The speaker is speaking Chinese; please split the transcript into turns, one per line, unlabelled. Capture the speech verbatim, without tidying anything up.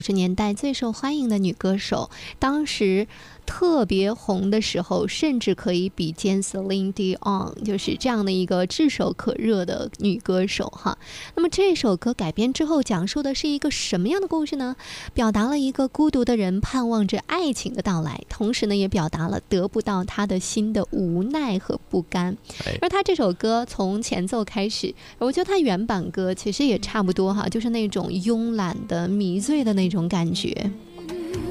十年代最受欢迎的女歌手，当时特别红的时候，甚至可以比肩 Celine Dion， 就是这样的一个炙手可热的女歌手哈。那么这首歌改编之后，讲述的是一个什么样的故事呢？表达了一个孤独的人盼望着爱情的到来，同时呢，也表达了得不到他的心的无奈和不甘。而他这首歌从前奏开始，我觉得他原版歌其实也差不多哈，就是那种慵懒的、迷醉的那种感觉。